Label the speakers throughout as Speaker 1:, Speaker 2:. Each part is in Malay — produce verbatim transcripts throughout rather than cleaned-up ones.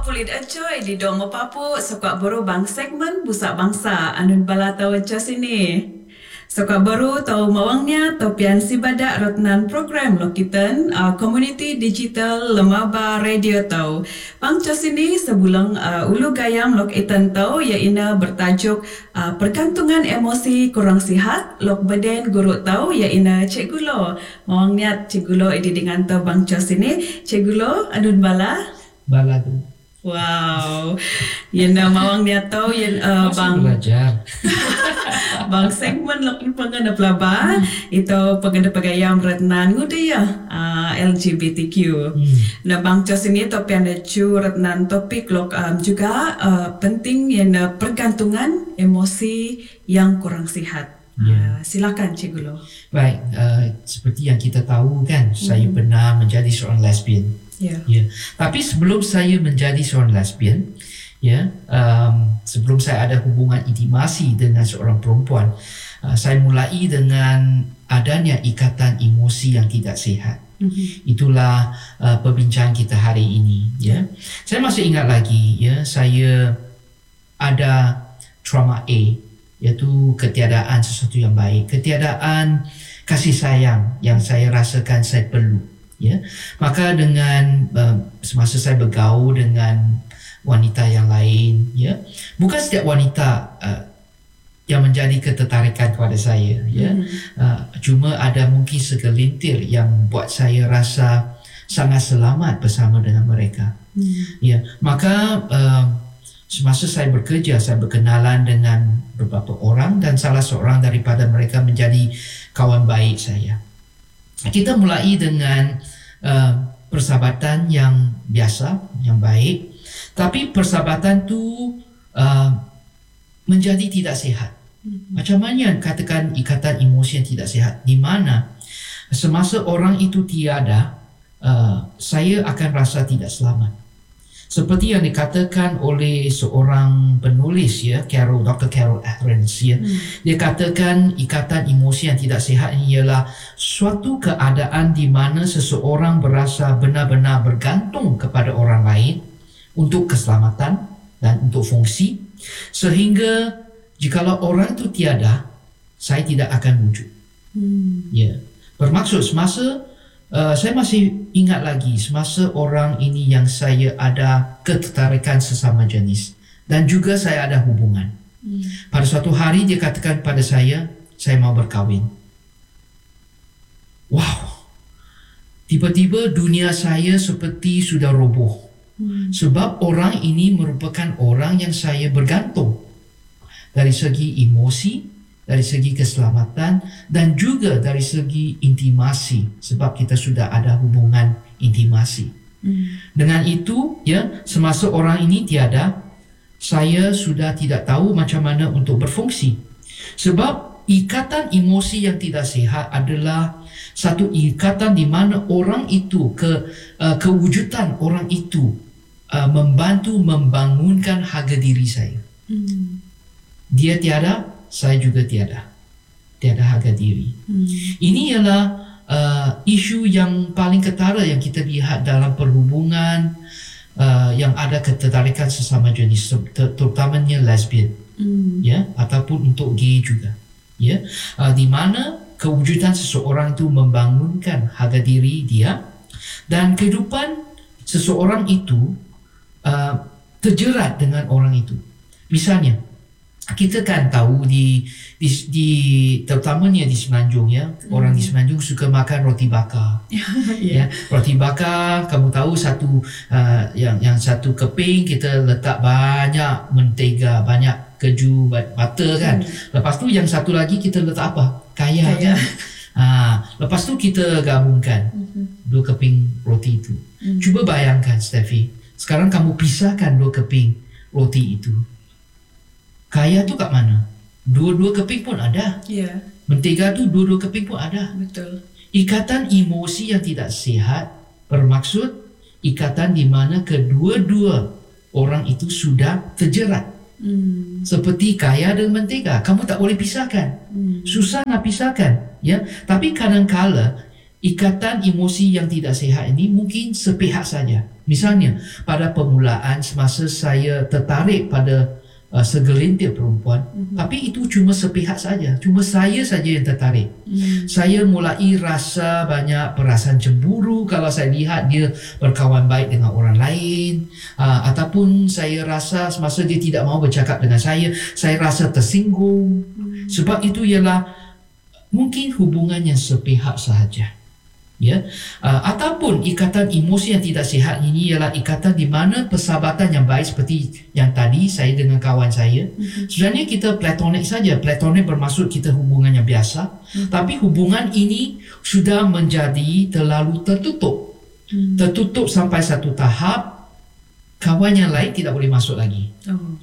Speaker 1: pulit acoy di domo papu sokak baru bang segmen busak bangsa anun bala tahu cas ini. Sokak baru tahu mawangnya topian si badak rotnan program lokitan uh, community digital lemaba radio tahu. Bang cas ini sebulang uh, ulu gayam lok itan tahu iaitu bertajuk uh, pergantungan emosi kurang sihat lok badan guru tahu iaitu Cikgu Lo. Mawangnya Cikgu Lo ini dengan tahu bang cas ini. Cikgu Lo anun bala
Speaker 2: bala tu.
Speaker 1: Wow, yang nama orang dia tahu yang uh, bang
Speaker 2: belajar.
Speaker 1: bang segmen lok pengen pelaba itu pengen pegayam retnan ngude ya uh, L G B T Q. Hmm. Nah bang Cos ini topian cu retnan topik lok um, juga uh, penting yang uh, pergantungan emosi yang kurang sihat. Yeah. Uh, silakan Cikgu Lo.
Speaker 2: Baik, uh, seperti yang kita tahu kan, hmm. saya pernah menjadi seorang lesbian.
Speaker 1: Ya.
Speaker 2: Yeah. Tapi sebelum saya menjadi seorang lesbian, ya, um, sebelum saya ada hubungan intimasi dengan seorang perempuan, uh, saya mulai dengan adanya ikatan emosi yang tidak sihat. Mm-hmm. Itulah uh, perbincangan kita hari ini. Ya, saya masih ingat lagi, ya, saya ada trauma A, iaitu ketiadaan sesuatu yang baik, ketiadaan kasih sayang yang saya rasakan saya perlu. Ya, maka dengan uh, semasa saya bergaul dengan wanita yang lain, ya, bukan setiap wanita uh, yang menjadi ketertarikan kepada saya, ya, hmm. uh, cuma ada mungkin segelintir yang buat saya rasa sangat selamat bersama dengan mereka. Hmm. Ya, maka uh, semasa saya bekerja, saya berkenalan dengan beberapa orang dan salah seorang daripada mereka menjadi kawan baik saya. Kita mulai dengan uh, persahabatan yang biasa, yang baik. Tapi persahabatan tu uh, menjadi tidak sihat. Mm-hmm. Macam mana katakan ikatan emosi yang tidak sihat? Di mana semasa orang itu tiada, uh, saya akan rasa tidak selamat. Seperti yang dikatakan oleh seorang penulis, ya, Carol, Doktor Carol Ahrens, ya, hmm. dia katakan ikatan emosi yang tidak sihat ini ialah suatu keadaan di mana seseorang berasa benar-benar bergantung kepada orang lain untuk keselamatan dan untuk fungsi, sehingga jikalau orang itu tiada, saya tidak akan wujud. Hmm. Ya, bermaksud semasa Uh, saya masih ingat lagi semasa orang ini yang saya ada ketertarikan sesama jenis dan juga saya ada hubungan. Hmm. Pada suatu hari dia katakan pada saya, saya mau berkahwin. Wow, tiba-tiba dunia saya seperti sudah roboh. Hmm. Sebab orang ini merupakan orang yang saya bergantung dari segi emosi, dari segi keselamatan dan juga dari segi intimasi, sebab kita sudah ada hubungan intimasi. Hmm. Dengan itu, ya, semasa orang ini tiada, saya sudah tidak tahu macam mana untuk berfungsi. Sebab ikatan emosi yang tidak sihat adalah satu ikatan di mana orang itu ke uh, kewujudan orang itu uh, membantu membangunkan harga diri saya. Hmm. Dia tiada, saya juga tiada. Tiada harga diri. Hmm. Ini ialah uh, isu yang paling ketara yang kita lihat dalam perhubungan uh, yang ada ketertarikan sesama jenis, terutamanya lesbian, hmm. ya, ataupun untuk gay juga. Ya, uh, di mana kewujudan seseorang itu membangunkan harga diri dia dan kehidupan seseorang itu uh, terjerat dengan orang itu. Misalnya, kita kan tahu di di, di terutamanya di Semenanjung, ya, hmm. orang di Semenanjung suka makan roti bakar.
Speaker 1: yeah.
Speaker 2: Ya, roti bakar, kamu tahu satu uh, yang yang satu keping kita letak banyak mentega, banyak keju, butter kan. Hmm. Lepas tu yang satu lagi kita letak apa? Kaya, Kaya. kan. Ha, lepas tu kita gabungkan hmm. dua keping roti itu. Hmm. Cuba bayangkan, Steffi, sekarang kamu pisahkan dua keping roti itu. Kaya tu kat mana? Dua-dua keping pun ada.
Speaker 1: Ya.
Speaker 2: Mentega tu dua-dua keping pun ada.
Speaker 1: Betul.
Speaker 2: Ikatan emosi yang tidak sihat bermaksud ikatan di mana kedua-dua orang itu sudah terjerat. Hmm. Seperti kaya dan mentega, kamu tak boleh pisahkan. Hmm. Susah nak pisahkan, ya. Tapi kadang-kala ikatan emosi yang tidak sihat ini mungkin sepihak saja. Misalnya, pada permulaan semasa saya tertarik pada uh, segelintir perempuan, mm-hmm. tapi itu cuma sepihak saja. Cuma saya saja yang tertarik. Mm. Saya mulai rasa banyak perasaan cemburu kalau saya lihat dia berkawan baik dengan orang lain. Uh, ataupun saya rasa semasa dia tidak mau bercakap dengan saya, saya rasa tersinggung. Mm. Sebab itu ialah mungkin hubungan yang sepihak sahaja. Ya, uh, ataupun ikatan emosi yang tidak sihat ini ialah ikatan di mana persahabatan yang baik seperti yang tadi saya dengan kawan saya. Mm-hmm. Sebenarnya kita platonik saja. Platonik bermaksud kita hubungan yang biasa. Mm-hmm. Tapi hubungan ini sudah menjadi terlalu tertutup. Mm-hmm. Tertutup sampai satu tahap kawan yang lain tidak boleh masuk lagi. Oh.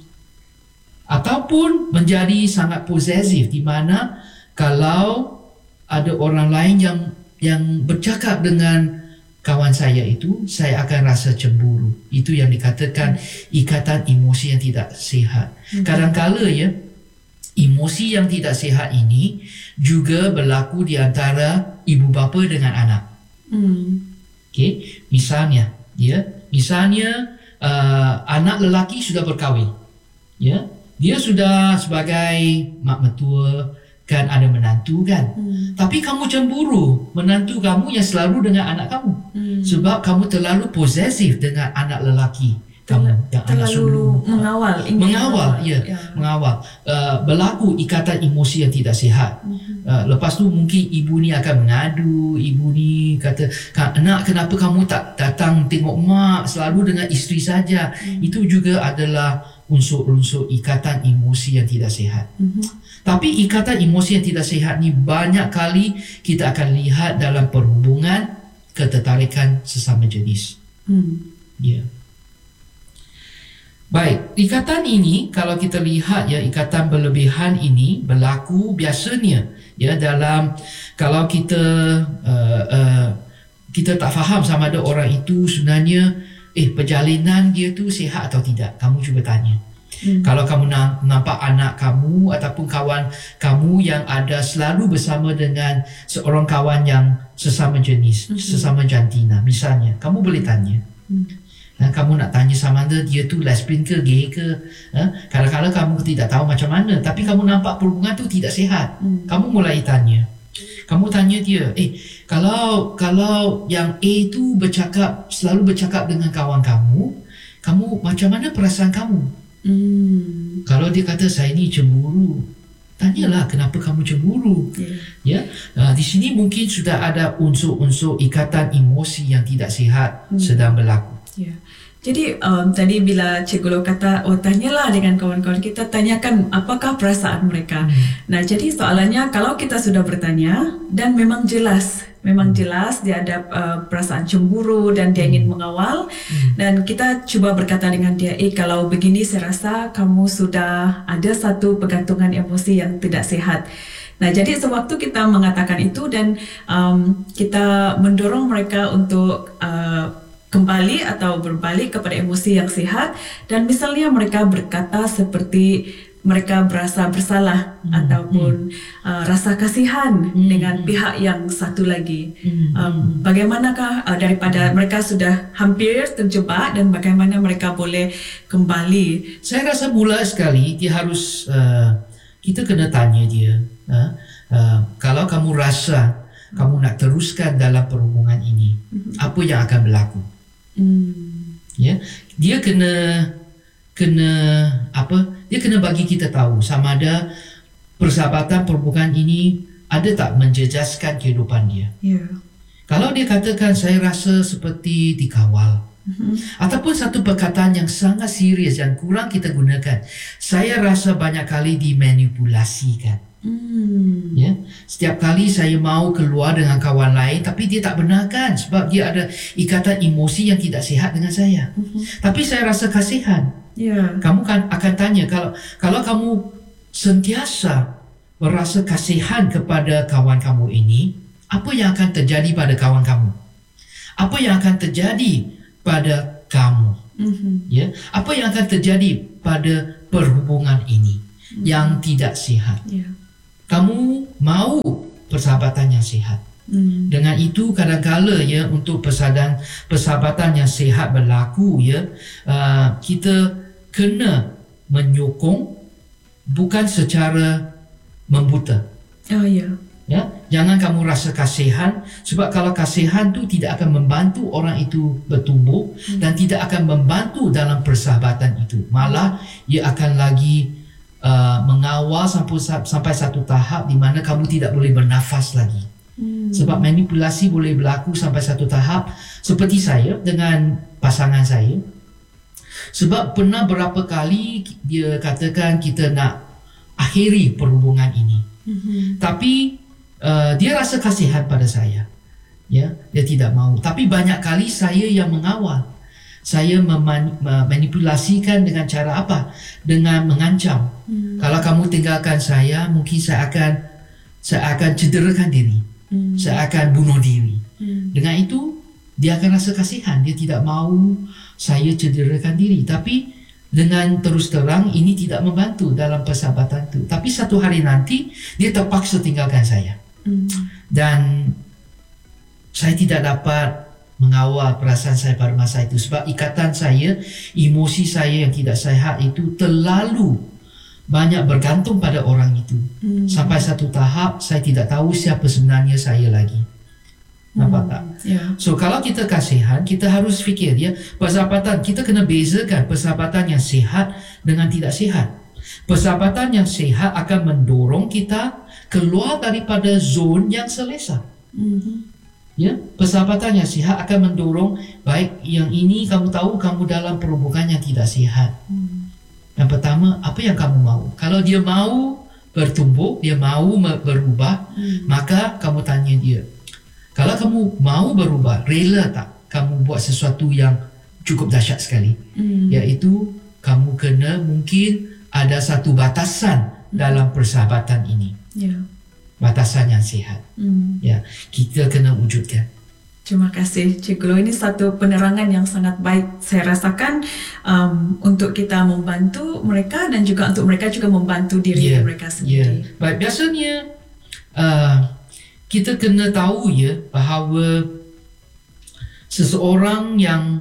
Speaker 2: Ataupun menjadi sangat posesif di mana kalau ada orang lain yang yang bercakap dengan kawan saya itu, saya akan rasa cemburu. Itu yang dikatakan ikatan emosi yang tidak sihat. Hmm. Kadang-kala ya, emosi yang tidak sihat ini juga berlaku di antara ibu bapa dengan anak. Hmm. Okey, misalnya, ya, misalnya uh, anak lelaki sudah berkahwin. Ya, dia sudah sebagai mak mertua, kan ada menantu kan, hmm. tapi kamu cemburu menantu kamu yang selalu dengan anak kamu, hmm. sebab kamu terlalu posesif dengan anak lelaki kamu yang anak sulung,
Speaker 1: mengawal,
Speaker 2: mengawal, ya, ya. mengawal. Uh, berlaku ikatan emosi yang tidak sihat. Hmm. Uh, lepas tu mungkin ibu ni akan mengadu, ibu ni kata, nak kenapa kamu tak datang tengok mak, selalu dengan isteri saja. Hmm. Itu juga adalah unsur-unsur ikatan emosi yang tidak sihat. Hmm. Tapi ikatan emosi yang tidak sihat ni banyak kali kita akan lihat dalam perhubungan ketertarikan sesama jenis. Hmm. Ya. Yeah. Baik, ikatan ini kalau kita lihat ya, ikatan berlebihan ini berlaku biasanya ya dalam kalau kita uh, uh, kita tak faham sama ada orang itu sebenarnya eh perjalanan dia tu sihat atau tidak. Kamu cuba tanya. Hmm. Kalau kamu nampak anak kamu ataupun kawan kamu yang ada selalu bersama dengan seorang kawan yang sesama jenis, hmm. sesama jantina misalnya, kamu boleh tanya. Hmm. Ha, kamu nak tanya sama ada dia tu lesbian ke, gay ke. Ha? Kadang-kadang kamu tidak tahu macam mana, tapi kamu nampak perhubungan tu tidak sihat. Hmm. Kamu mulai tanya. Kamu tanya dia, eh kalau kalau yang A tu bercakap, selalu bercakap dengan kawan kamu, kamu macam mana perasaan kamu? Hmm. Kalau dia kata saya ni cemburu, tanyalah kenapa kamu cemburu. Yeah. Ya, uh, di sini mungkin sudah ada unsur-unsur ikatan emosi yang tidak sihat hmm. sedang berlaku.
Speaker 1: Yeah. Jadi um, tadi bila Cikgu Low kata, oh tanyalah dengan kawan-kawan kita, tanyakan apakah perasaan mereka. Hmm. Nah, jadi soalannya kalau kita sudah bertanya dan memang jelas, memang jelas dia ada uh, perasaan cemburu dan dia ingin mengawal, hmm. dan kita cuba berkata dengan dia, eh kalau begini saya rasa kamu sudah ada satu pergantungan emosi yang tidak sihat. Nah, jadi sewaktu kita mengatakan itu dan um, kita mendorong mereka untuk uh, kembali atau berbalik kepada emosi yang sihat, dan misalnya mereka berkata seperti mereka berasa bersalah hmm. ataupun hmm. Uh, rasa kasihan hmm. dengan pihak yang satu lagi. Hmm. Um, bagaimanakah uh, daripada mereka sudah hampir terjebak dan bagaimana mereka boleh kembali?
Speaker 2: Saya rasa mula sekali dia harus uh, kita kena tanya dia. Uh, uh, kalau kamu rasa hmm. kamu nak teruskan dalam perhubungan ini, hmm. apa yang akan berlaku? Hmm. Ya, dia kena kena apa? Dia kena bagi kita tahu sama ada persahabatan perhubungan ini ada tak menjejaskan kehidupan dia. Yeah. Kalau dia katakan saya rasa seperti dikawal, mm-hmm. ataupun satu perkataan yang sangat serius yang kurang kita gunakan, saya rasa banyak kali dimanipulasikan. Hmm. Ya, setiap kali saya mau keluar dengan kawan lain tapi dia tak benarkan sebab dia ada ikatan emosi yang tidak sihat dengan saya. Uh-huh. Tapi saya rasa kasihan. Yeah. Kamu kan akan tanya kalau kalau kamu sentiasa merasa kasihan kepada kawan kamu ini, apa yang akan terjadi pada kawan kamu? Apa yang akan terjadi pada kamu? Uh-huh. Ya, apa yang akan terjadi pada perhubungan ini uh-huh. yang tidak sihat? Yeah. Kamu mau persahabatan yang sihat.
Speaker 1: Hmm.
Speaker 2: Dengan itu kadang-kala ya untuk persahabatan persahabatan yang sihat berlaku ya, uh, kita kena menyokong bukan secara membuta.
Speaker 1: Oh ya.
Speaker 2: Ya, jangan kamu rasa kasihan, sebab kalau kasihan tu tidak akan membantu orang itu bertumbuh hmm. dan tidak akan membantu dalam persahabatan itu. Malah ia akan lagi uh, mengawal sampai sampai satu tahap di mana kamu tidak boleh bernafas lagi. Hmm. Sebab manipulasi boleh berlaku sampai satu tahap, seperti saya dengan pasangan saya. Sebab pernah berapa kali dia katakan kita nak akhiri perhubungan ini. Hmm. Tapi uh, dia rasa kasihan pada saya. Ya, dia tidak mahu. Tapi banyak kali saya yang mengawal. Saya memanipulasikan dengan cara apa? Dengan mengancam. Hmm. Kalau kamu tinggalkan saya, mungkin saya akan saya akan cederakan diri. Hmm. Saya akan bunuh diri. Hmm. Dengan itu, dia akan rasa kasihan. Dia tidak mahu saya cederakan diri. Tapi dengan terus terang, ini tidak membantu dalam persahabatan itu. Tapi satu hari nanti, dia terpaksa tinggalkan saya. Hmm. Dan saya tidak dapat mengawal perasaan saya pada masa itu. Sebab ikatan saya, emosi saya yang tidak sihat itu terlalu banyak bergantung pada orang itu. Hmm. Sampai satu tahap saya tidak tahu siapa sebenarnya saya lagi. Nampak tak?
Speaker 1: Yeah.
Speaker 2: So kalau kita kasihan, kita harus fikir ya, persahabatan kita kena bezakan persahabatan yang sihat dengan tidak sihat. Persahabatan yang sihat akan mendorong kita keluar daripada zon yang selesa. Hmm. Ya, persahabatan yang sihat akan mendorong, baik yang ini kamu tahu kamu dalam perhubungan yang tidak sihat. Hmm. Yang pertama, apa yang kamu mahu? Kalau dia mahu bertumbuh, dia mahu berubah, hmm. maka kamu tanya dia. Kalau kamu mahu berubah, rela tak kamu buat sesuatu yang cukup dahsyat sekali? Hmm. Iaitu, kamu kena mungkin ada satu batasan hmm. dalam persahabatan ini.
Speaker 1: Ya.
Speaker 2: Batasan yang sihat. Hmm. Ya, kita kena wujudkan.
Speaker 1: Terima kasih Cikgu Low. Ini satu penerangan yang sangat baik. Saya rasakan um, untuk kita membantu mereka dan juga untuk mereka juga membantu diri yeah. mereka sendiri.
Speaker 2: Yeah. Baik, biasanya uh, kita kena tahu ya bahawa seseorang yang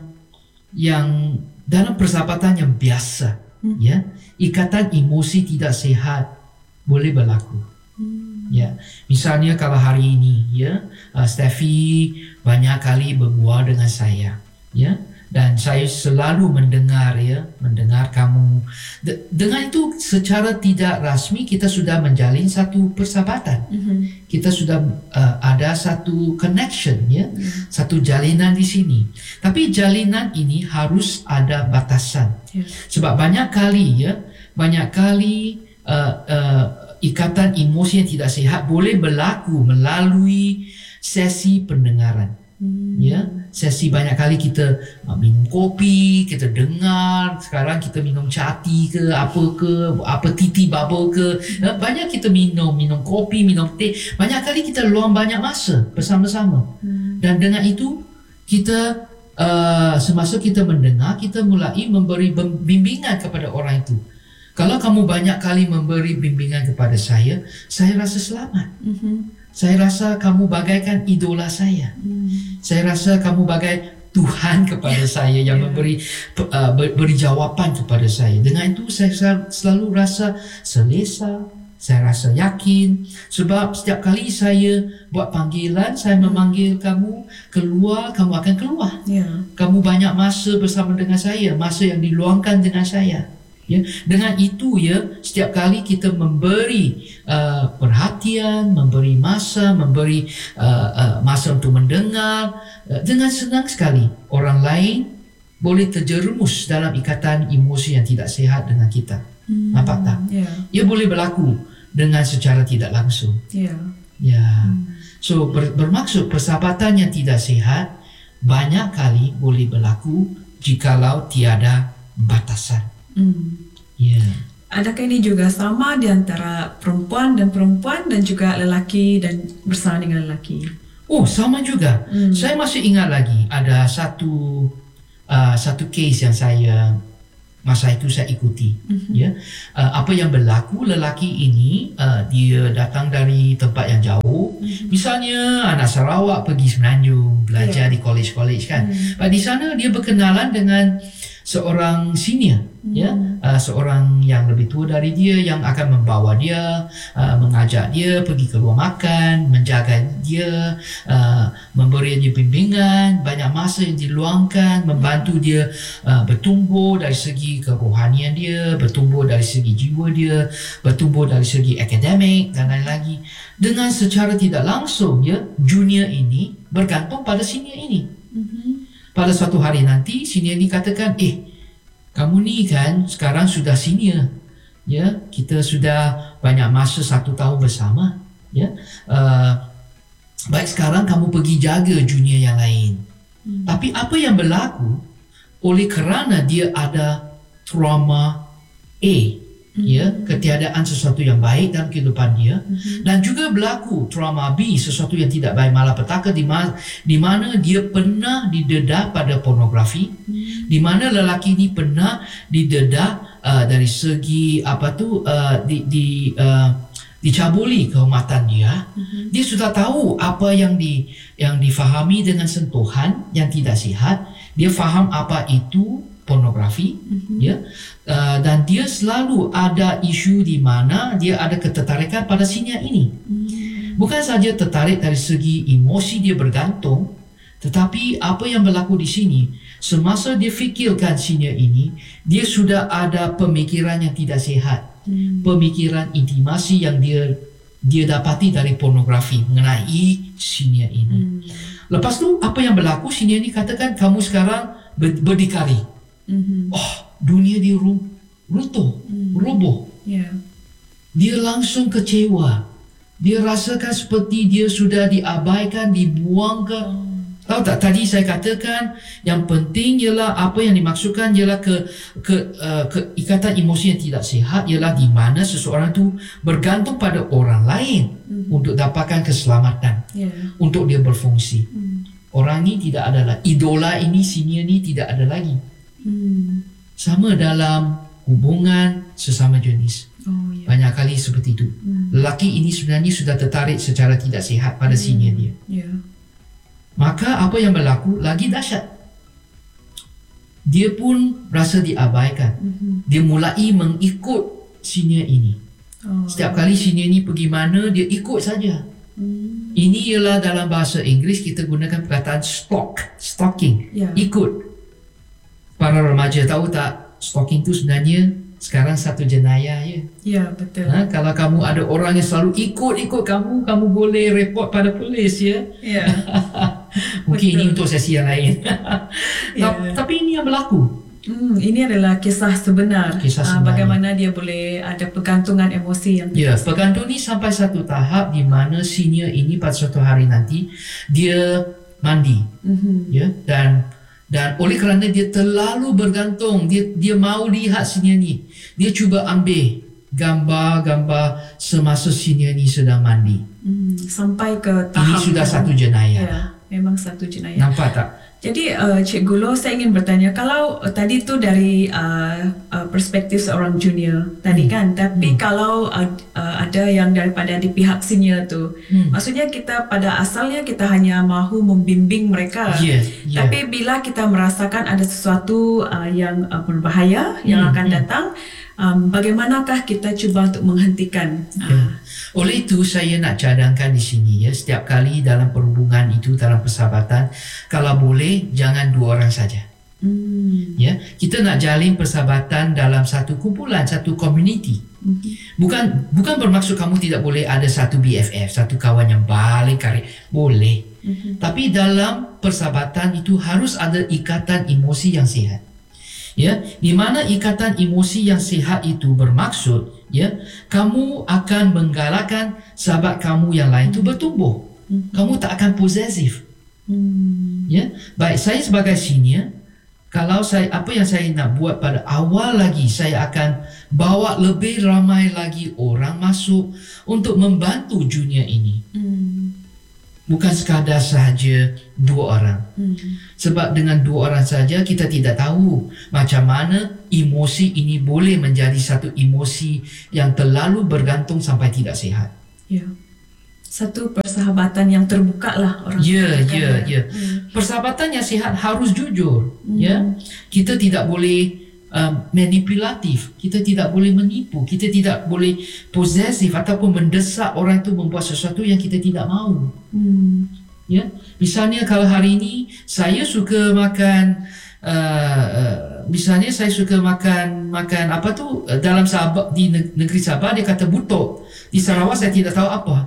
Speaker 2: yang dalam persahabatan yang biasa, hmm. ya, ikatan emosi tidak sihat boleh berlaku. Hmm. Ya, misalnya kalau hari ini ya, uh, Steffi banyak kali berbual dengan saya, ya, dan saya selalu mendengar ya, mendengar kamu. De- dengan itu secara tidak rasmi kita sudah menjalin satu persahabatan. Mm-hmm. Kita sudah uh, ada satu connection ya, mm-hmm. satu jalinan di sini. Tapi jalinan ini harus ada batasan. Yeah. Sebab banyak kali ya, banyak kali uh, uh, ikatan emosi yang tidak sihat boleh berlaku melalui sesi pendengaran. Hmm. Ya, sesi banyak kali kita uh, minum kopi, kita dengar, sekarang kita minum cati ke apa ke, apa titi bubble ke. Hmm. Uh, banyak kita minum, minum kopi, minum teh. Banyak kali kita luang banyak masa bersama-sama. Hmm. Dan dengan itu kita uh, semasa kita mendengar, kita mulai memberi bimbingan kepada orang itu. Kalau kamu banyak kali memberi bimbingan kepada saya, saya rasa selamat. Mm-hmm. Saya rasa kamu bagaikan idola saya. Mm. Saya rasa kamu bagai Tuhan kepada saya yang yeah. memberi uh, beri jawapan kepada saya. Dengan itu saya selalu rasa selesa, saya rasa yakin. Sebab setiap kali saya buat panggilan, saya memanggil kamu keluar, kamu akan keluar. Yeah. Kamu banyak masa bersama dengan saya, masa yang diluangkan dengan saya. Ya, dengan itu ya, setiap kali kita memberi uh, perhatian, memberi masa, memberi uh, uh, masa untuk mendengar, uh, dengan senang sekali orang lain boleh terjerumus dalam ikatan emosi yang tidak sihat dengan kita. Hmm, nampak tak? Yeah. Ia boleh berlaku dengan secara tidak langsung. Yeah. Ya. Hmm. So ber, bermaksud persahabatan yang tidak sihat banyak kali boleh berlaku jikalau tiada batasan. Hmm. Yeah.
Speaker 1: Adakah ini juga sama di antara perempuan dan perempuan dan juga lelaki dan bersama dengan lelaki?
Speaker 2: Oh, sama juga. Hmm. Saya masih ingat lagi ada satu uh, satu case yang saya masa itu saya ikuti. Mm-hmm. Ya, uh, apa yang berlaku, lelaki ini uh, dia datang dari tempat yang jauh. Mm-hmm. Misalnya anak Sarawak pergi Semenanjung belajar yeah. di college-college kan. Mm-hmm. Di sana dia berkenalan dengan seorang senior, mm-hmm. ya, uh, seorang yang lebih tua dari dia yang akan membawa dia, uh, mengajak dia pergi keluar makan, menjaga dia, uh, memberi dia bimbingan, banyak masa yang diluangkan, membantu dia uh, bertumbuh dari segi kerohanian dia, bertumbuh dari segi jiwa dia, bertumbuh dari segi akademik dan lain lagi. Dengan secara tidak langsung, ya, junior ini bergantung pada senior ini. Mm-hmm. Pada suatu hari nanti senior ni katakan, eh, kamu ni kan sekarang sudah senior, ya, kita sudah banyak masa satu tahun bersama, ya, uh, baik sekarang kamu pergi jaga junior yang lain. Hmm. Tapi apa yang berlaku oleh kerana dia ada trauma A, mm-hmm. ya, ketiadaan sesuatu yang baik dalam kehidupan dia, mm-hmm. dan juga berlaku trauma B, sesuatu yang tidak baik, malapetaka, di mana di mana dia pernah didedah pada pornografi, mm-hmm. di mana lelaki ini pernah didedah uh, dari segi apa tu uh, di di uh, dicabuli kehormatan dia. Mm-hmm. Dia sudah tahu apa yang di yang difahami dengan sentuhan yang tidak sihat. Dia faham apa itu pornografi, mm-hmm. ya, uh, dan dia selalu ada isu di mana dia ada ketertarikan pada senior ini. Mm-hmm. Bukan saja tertarik dari segi emosi dia bergantung, tetapi apa yang berlaku di sini, semasa dia fikirkan senior ini, dia sudah ada pemikiran yang tidak sihat, mm-hmm. pemikiran intimasi yang dia dia dapati dari pornografi mengenai senior ini. Mm-hmm. Lepas tu apa yang berlaku, senior ini katakan, kamu sekarang ber- berdikari. Mm-hmm. Oh, dunia dia runtuh, mm. roboh. Yeah. Dia langsung kecewa. Dia rasakan seperti dia sudah diabaikan, dibuang ke. Oh. Tahu tak, tadi saya katakan yang penting ialah apa yang dimaksudkan ialah ke ke uh, ke ikatan emosi yang tidak sihat, ialah di mana seseorang tu bergantung pada orang lain, mm-hmm. untuk dapatkan keselamatan, yeah. untuk dia berfungsi. Mm. Orang ni tidak ada lagi, idola ini, senior ni tidak ada lagi. Hmm. Sama dalam hubungan sesama jenis. Oh, yeah. Banyak kali seperti itu. Hmm. Lelaki ini sebenarnya sudah tertarik secara tidak sihat pada hmm. senior dia. Yeah. Maka apa yang berlaku lagi dahsyat. Dia pun rasa diabaikan. Hmm. Dia mulai mengikut senior ini. Oh. Setiap kali senior ini pergi mana, dia ikut saja. Hmm. Ini ialah dalam bahasa Inggeris kita gunakan perkataan stalk, stalking, yeah. ikut. Para remaja tahu tak, stalking tu sebenarnya sekarang satu jenayah ya.
Speaker 1: Ya, betul.
Speaker 2: Ha, kalau kamu ada orang yang selalu ikut-ikut kamu, kamu boleh report pada polis ya. Ya. Mungkin betul. Ini untuk sesi yang lain. Ya. Tapi ini yang berlaku.
Speaker 1: Hmm, ini adalah kisah sebenar. Kisah sebenar. Uh, bagaimana dia boleh ada pergantungan emosi yang.
Speaker 2: Ya, pergantung ni sampai satu tahap di mana senior ini pada suatu hari nanti dia mandi, mm-hmm. ya, dan Dan oleh kerana dia terlalu bergantung, dia dia mau lihat senior ni, dia cuba ambil gambar-gambar semasa senior ni sedang mandi. Hmm,
Speaker 1: sampai ke tahap
Speaker 2: ini sudah kan? Satu jenayah.
Speaker 1: Ya, memang satu jenayah.
Speaker 2: Nampak tak?
Speaker 1: Jadi uh, Cikgu Loh, saya ingin bertanya, kalau uh, tadi tu dari uh, uh, perspektif seorang junior tadi hmm. kan, tapi hmm. kalau uh, uh, ada yang daripada di pihak senior tu, hmm. maksudnya kita pada asalnya kita hanya mahu membimbing mereka, yeah, yeah. tapi bila kita merasakan ada sesuatu uh, yang uh, berbahaya hmm. yang akan datang, um, bagaimanakah kita cuba untuk menghentikan?
Speaker 2: Yeah. Uh, Oleh itu saya nak cadangkan di sini ya, setiap kali dalam perhubungan itu, dalam persahabatan, kalau boleh jangan dua orang saja. Hmm. Ya, kita nak jalin persahabatan dalam satu kumpulan, satu community. Hmm. Bukan bukan bermaksud kamu tidak boleh ada satu B F F, satu kawan yang paling karib. Boleh. Hmm. Tapi dalam persahabatan itu harus ada ikatan emosi yang sihat. Ya, di mana ikatan emosi yang sihat itu bermaksud, ya, kamu akan menggalakkan sahabat kamu yang lain itu bertumbuh. Hmm. Kamu tak akan posesif. Hmm. Ya, baik, saya sebagai senior, kalau saya apa yang saya nak buat pada awal lagi, saya akan bawa lebih ramai lagi orang masuk untuk membantu junior ini. Hmm. bukan sekadar sahaja dua orang.
Speaker 1: Hmm.
Speaker 2: Sebab dengan dua orang saja kita tidak tahu macam mana emosi ini boleh menjadi satu emosi yang terlalu bergantung sampai tidak sihat.
Speaker 1: Ya. Satu persahabatan yang terbuka lah orang.
Speaker 2: Ya,
Speaker 1: katakan,
Speaker 2: ya, ya.
Speaker 1: Hmm.
Speaker 2: Persahabatan yang sihat harus jujur.
Speaker 1: Hmm.
Speaker 2: Ya, kita tidak boleh um, manipulatif. Kita tidak boleh menipu. Kita tidak boleh posesif ataupun mendesak orang itu membuat sesuatu yang kita tidak mahu.
Speaker 1: Hmm.
Speaker 2: Ya, misalnya kalau hari ini saya suka makan, uh, uh, misalnya saya suka makan makan apa tu uh, dalam Sabah, di negeri Sabah dia kata butok. Di Sarawak saya tidak tahu apa.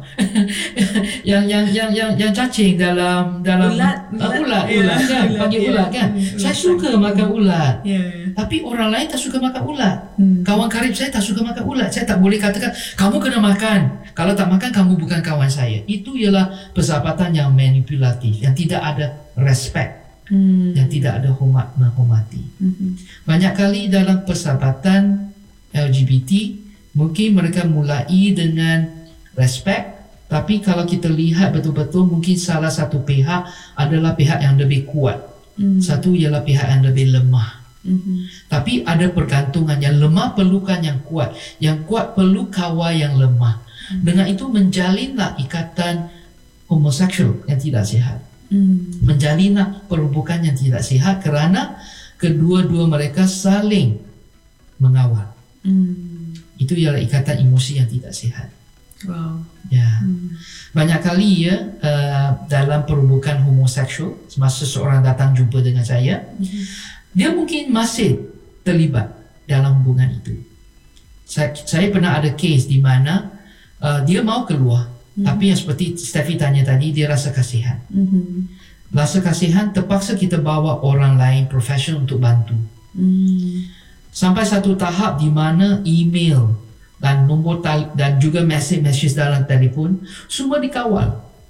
Speaker 2: yang yang yang yang yang cacing dalam dalam
Speaker 1: ulat,
Speaker 2: uh, ulat,
Speaker 1: ya,
Speaker 2: ulat kan,
Speaker 1: ulat,
Speaker 2: panggil
Speaker 1: ya.
Speaker 2: ulat kan.
Speaker 1: Hmm,
Speaker 2: Saya
Speaker 1: ulat
Speaker 2: suka
Speaker 1: panggil.
Speaker 2: makan ulat.
Speaker 1: Ya.
Speaker 2: Tapi orang lain tak suka makan ulat.
Speaker 1: Hmm.
Speaker 2: Kawan karib saya tak suka makan ulat. Saya tak boleh katakan kamu kena makan. Kalau tak makan kamu bukan kawan saya. Itu ialah persahabatan yang manipulatif, yang tidak ada respect,
Speaker 1: Hmm.
Speaker 2: yang tidak ada hormat menghormati.
Speaker 1: Hmm.
Speaker 2: Banyak kali dalam persahabatan L G B T mungkin mereka mulai dengan respect, tapi kalau kita lihat betul-betul mungkin salah satu pihak adalah pihak yang lebih kuat.
Speaker 1: Hmm.
Speaker 2: Satu ialah pihak yang lebih lemah.
Speaker 1: Hmm.
Speaker 2: Tapi ada pergantungan, yang lemah perlukan yang kuat, yang kuat perlu kawal yang lemah. Dengan itu menjalinlah ikatan homoseksual yang tidak sihat.
Speaker 1: Hmm.
Speaker 2: Menjalinlah perhubungan yang tidak sihat kerana kedua-dua mereka saling mengawal.
Speaker 1: Hmm.
Speaker 2: Itu ialah ikatan emosi yang tidak sihat.
Speaker 1: Wow.
Speaker 2: Ya.
Speaker 1: Hmm.
Speaker 2: Banyak kali ya uh, dalam perhubungan homoseksual, semasa seorang datang jumpa dengan saya,
Speaker 1: Hmm.
Speaker 2: dia mungkin masih terlibat dalam hubungan itu. Saya, saya pernah ada kes di mana uh, dia mau keluar, hmm. tapi yang seperti Steffi tanya tadi, dia rasa kasihan.
Speaker 1: Hmm.
Speaker 2: Rasa kasihan, terpaksa kita bawa orang lain profesional untuk bantu.
Speaker 1: Hmm.
Speaker 2: Sampai satu tahap di mana email dan nombor tal- dan juga mesej-mesej dalam telefon semua dikawal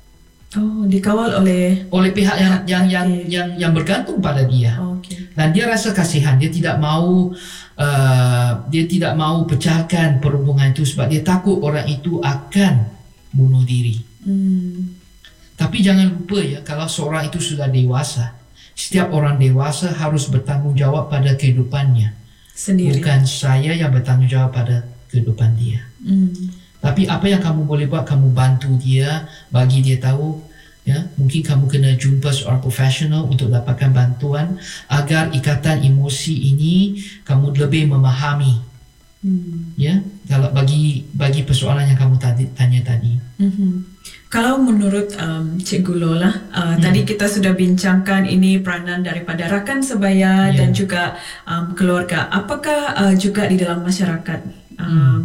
Speaker 1: Oh, dikawal oleh.
Speaker 2: oleh pihak yang yang yang
Speaker 1: Okay.
Speaker 2: yang, yang bergantung pada dia.
Speaker 1: Oh, okay.
Speaker 2: Dan dia rasa kasihan, dia tidak mau uh, dia tidak mau pecahkan perhubungan itu sebab dia takut orang itu akan bunuh diri.
Speaker 1: Hmm.
Speaker 2: Tapi jangan lupa ya, kalau seorang itu sudah dewasa, setiap orang dewasa harus bertanggungjawab pada kehidupannya.
Speaker 1: Sendiri.
Speaker 2: Bukan saya yang bertanggungjawab pada kehidupan dia.
Speaker 1: Hmm.
Speaker 2: Tapi apa yang kamu boleh buat, kamu bantu dia, bagi dia tahu, ya, mungkin kamu kena jumpa seorang profesional untuk dapatkan bantuan agar ikatan emosi ini kamu lebih memahami.
Speaker 1: Hmm.
Speaker 2: Ya, kalau bagi bagi persoalan yang kamu tadi tanya tadi.
Speaker 1: Mhm. Kalau menurut um, Cikgu Lola, uh,
Speaker 2: Hmm.
Speaker 1: tadi kita sudah bincangkan ini peranan daripada rakan sebaya
Speaker 2: Ya.
Speaker 1: dan juga um, keluarga. Apakah uh, juga di dalam masyarakat um,
Speaker 2: Hmm.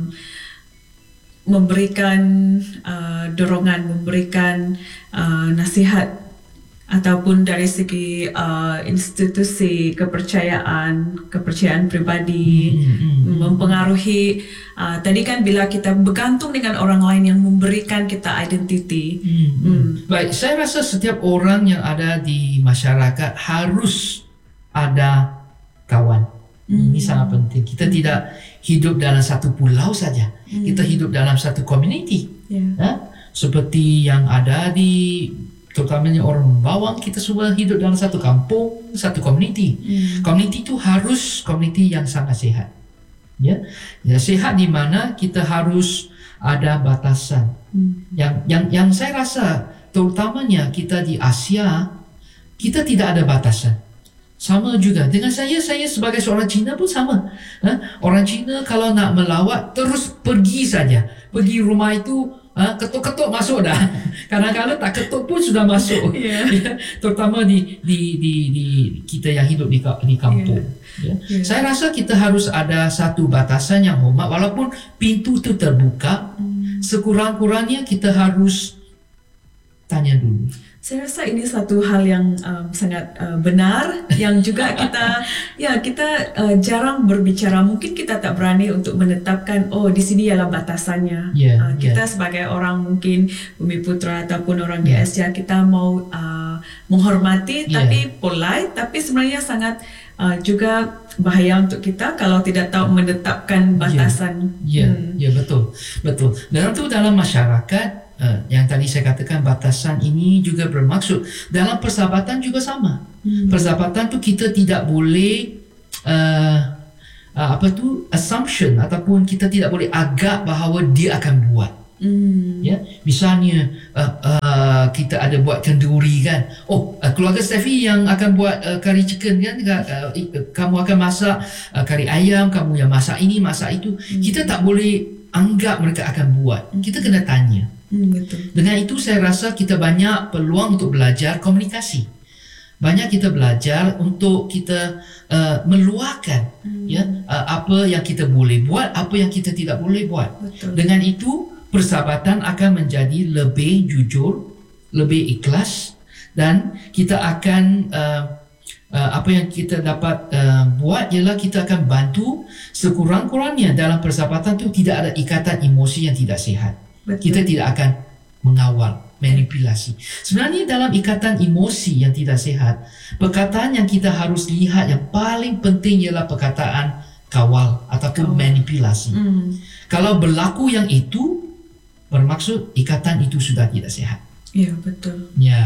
Speaker 1: memberikan uh, dorongan, memberikan uh, nasihat ataupun dari segi uh, institusi kepercayaan, kepercayaan pribadi
Speaker 2: Hmm, hmm, hmm.
Speaker 1: mempengaruhi uh, tadi kan bila kita bergantung dengan orang lain yang memberikan kita identiti.
Speaker 2: Hmm, hmm.
Speaker 1: Hmm.
Speaker 2: Baik, saya rasa setiap orang yang ada di masyarakat harus ada kawan.
Speaker 1: Hmm.
Speaker 2: Ini sangat penting. Kita tidak hidup dalam satu pulau saja.
Speaker 1: Hmm.
Speaker 2: Kita hidup dalam satu community.
Speaker 1: Ya.
Speaker 2: Ya? Seperti yang ada di, terutamanya orang Bawang, kita semua hidup dalam satu kampung, satu community.
Speaker 1: Hmm.
Speaker 2: Community itu harus community yang sangat sihat. Ya, ya sihat di mana kita harus ada batasan.
Speaker 1: Hmm.
Speaker 2: Yang yang yang saya rasa terutamanya kita di Asia, kita tidak ada batasan. Sama juga dengan saya, saya sebagai seorang Cina pun sama. Ha? Orang Cina kalau nak melawat terus pergi saja. Pergi rumah itu, ha? ketuk-ketuk masuk dah. Kadang-kadang tak ketuk pun sudah masuk.
Speaker 1: Ya.
Speaker 2: Ya, terutama di di di di kita yang hidup di ka- di kampung. Ya.
Speaker 1: Ya.
Speaker 2: Saya rasa kita harus ada satu batasan yang hormat, walaupun pintu itu terbuka,
Speaker 1: Hmm.
Speaker 2: sekurang-kurangnya kita harus tanya dulu.
Speaker 1: Saya rasa ini satu hal yang um, sangat uh, benar yang juga kita ya kita uh, jarang berbicara. Mungkin kita tak berani untuk menetapkan oh di sini ialah batasannya.
Speaker 2: Ya,
Speaker 1: uh, kita
Speaker 2: ya.
Speaker 1: sebagai orang mungkin Bumi Putra ataupun orang di
Speaker 2: Ya.
Speaker 1: Asia, kita mau uh, menghormati
Speaker 2: Ya.
Speaker 1: tapi polite, tapi sebenarnya sangat uh, juga bahaya untuk kita kalau tidak tahu menetapkan batasan.
Speaker 2: Ya,
Speaker 1: Hmm.
Speaker 2: ya betul, betul. Dan itu dalam masyarakat uh, yang tadi saya katakan, batasan ini juga bermaksud dalam persahabatan juga sama. Hmm. Persahabatan tu kita tidak boleh uh, uh, apa tu assumption, ataupun kita tidak boleh agak bahawa dia akan buat. Hmm. Ya, misalnya uh, uh, kita ada buat kenduri kan. Oh, uh, keluarga Steffi yang akan buat uh, curry chicken kan, uh, uh, kamu akan masak uh, curry ayam, kamu yang masak ini, masak itu. Hmm. Kita tak boleh anggap mereka akan buat. Kita kena tanya. Hmm, betul. Dengan itu saya rasa kita banyak peluang untuk belajar komunikasi. Banyak kita belajar untuk kita uh, meluahkan hmm. ya uh, apa yang kita boleh buat, apa yang kita tidak boleh buat. Betul. Dengan itu persahabatan akan menjadi lebih jujur, lebih ikhlas, dan kita akan uh, uh, apa yang kita dapat uh, buat ialah kita akan bantu sekurang-kurangnya dalam persahabatan tu tidak ada ikatan emosi yang tidak sihat. Betul. Kita tidak akan mengawal, manipulasi. Sebenarnya dalam ikatan emosi yang tidak sihat, perkataan yang kita harus lihat yang paling penting ialah perkataan kawal ataupun kawal. manipulasi. Hmm. Kalau berlaku yang itu, bermaksud ikatan itu sudah tidak sihat. Ya, betul. Ya.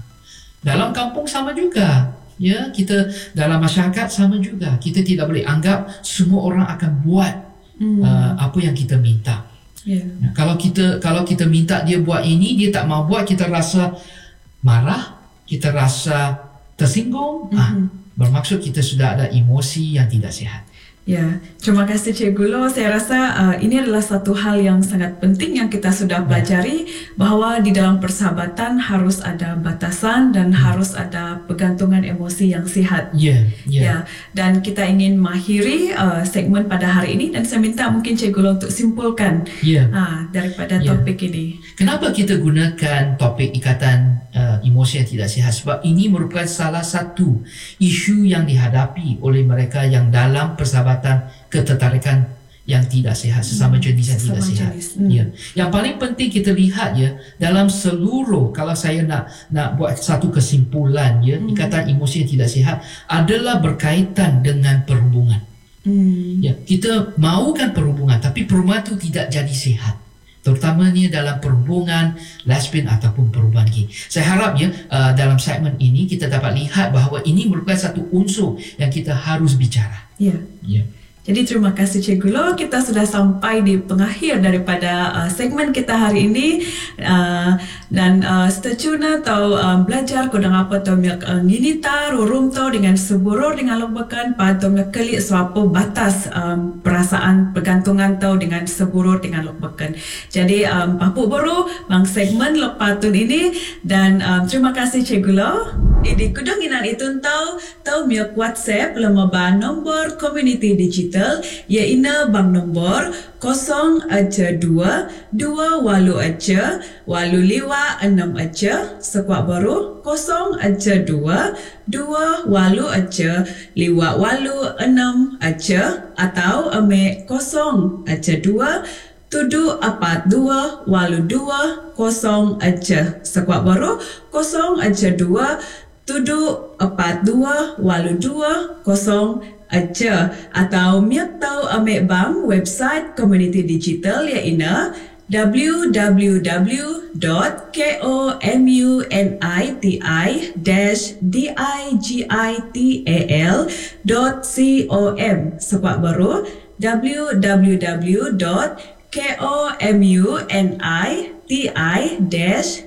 Speaker 2: Dalam kampung sama juga. Ya, kita dalam masyarakat sama juga. Kita tidak boleh anggap semua orang akan buat hmm. uh, apa yang kita minta. Ya. Nah, kalau kita kalau kita minta dia buat ini, dia tak mau buat, kita rasa marah, kita rasa tersinggung. Mm-hmm. Ah, bermaksud kita sudah ada emosi yang tidak sihat.
Speaker 1: Ya, terima kasih Cikgu Loh. Saya rasa uh, ini adalah satu hal yang sangat penting yang kita sudah pelajari, bahawa di dalam persahabatan harus ada batasan dan hmm. harus ada pegantungan emosi yang sihat.
Speaker 2: Ya, yeah, yeah.
Speaker 1: Ya, dan kita ingin mengakhiri uh, segmen pada hari ini, dan saya minta mungkin Cikgu Loh untuk simpulkan yeah. uh, daripada yeah. topik ini.
Speaker 2: Kenapa kita gunakan topik ikatan uh, emosi yang tidak sihat? Sebab ini merupakan salah satu isu yang dihadapi oleh mereka yang dalam persahabatan ketertarikan yang tidak sihat, sesama jenis yang sesama tidak sihat. Hmm. Ya. Yang paling penting kita lihat ya, dalam seluruh, kalau saya nak nak buat satu kesimpulan ya, hmm. ikatan emosi yang tidak sihat adalah berkaitan dengan perhubungan. Hmm. Ya, kita mahukan perhubungan, tapi perhubungan itu tidak jadi sihat. Terutamanya dalam perhubungan lesbian ataupun perhubungan gay. Saya harap ya uh, dalam segmen ini kita dapat lihat bahawa ini merupakan satu unsur yang kita harus bicara.
Speaker 1: Ya. Ya. Jadi terima kasih Cikgu Loh. Kita sudah sampai di pengakhir daripada uh, segmen kita hari ini, uh, dan uh, stay tune atau uh, belajar kodang apa tau miak uh, nginita rurum tau dengan seburur dengan lobakan pada miak kali suapo batas um, perasaan pergantungan tau dengan seburur dengan lobakan. Jadi um, papu baru bang segmen lepatun ini, dan um, terima kasih Cikgu Loh. Idi kudung inan itun tau tau miak WhatsApp lemaba nombor community digital, iaitu bang nombor kosong aja dua dua walu aja walu liwa enam aja, sekuat baru kosong aja dua dua walu aja liwa walu enam aja, atau ame kosong aja dua tujuh empat dua walu dua kosong aja, sekuat baru kosong aja dua tujuh empat dua walu dua kosong aja, atau miak tau ambil bang website community digital iaitu w w w dot komuniti dash digital dot com, sekuat baru w w w dot komuniti dash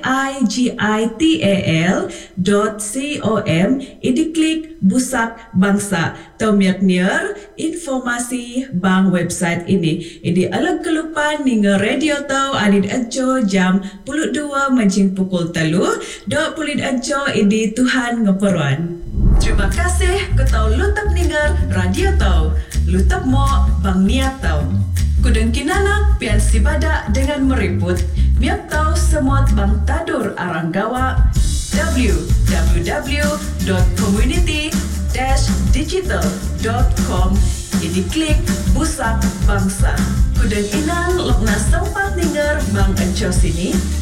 Speaker 1: digital dot com. Idi klik busak bangsa tau miak nier informasi bang website ini. Idi alang kelupaan ninga radio tau anid ajo jam puluh dua mancing pukul telu dua puluh ajo idi Tuhan ngeperuan. Terima kasih ke tau lutap ningar radio tau lutap mo bang niat tau. Kudeng kinana pian si badak dengan meriput miak tau semut bang tadur aranggawa w w w dot community dash digital dot com. Ini klik busak bangsa. Kudeng inang lokna sempat ninger bang enco sini.